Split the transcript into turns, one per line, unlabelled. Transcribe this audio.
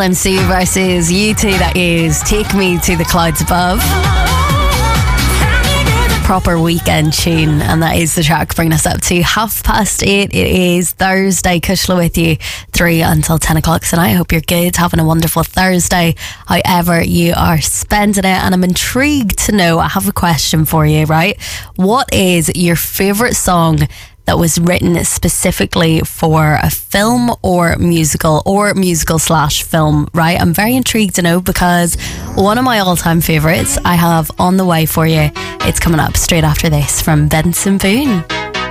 LMC versus U2. That is Take Me to the Clouds Above. Proper weekend tune, and that is the track bringing us up to 8:30. It is Thursday. Kushla with you 3 until 10 o'clock tonight. I hope you're good, having a wonderful Thursday however you are spending it. And I'm intrigued to know, I have a question for you, right? What is your favourite song that was written specifically for a film or musical slash film, right? I'm very intrigued to know, because one of my all-time favourites I have on the way for you. It's coming up straight after this from Benson Boone.